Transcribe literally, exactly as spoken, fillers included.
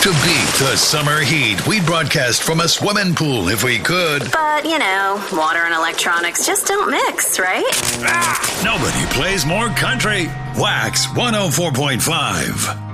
To beat the summer heat, we'd broadcast from a swimming pool if we could. But, you know, water and electronics just don't mix, right? Ah, nobody plays more country. Wax one oh four point five.